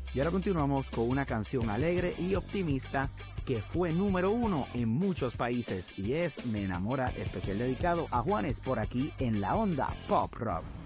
Y ahora continuamos con una canción alegre y optimista que fue número 1 en muchos países y es Me Enamora, especial dedicado a Juanes por aquí en la Onda Pop Rock.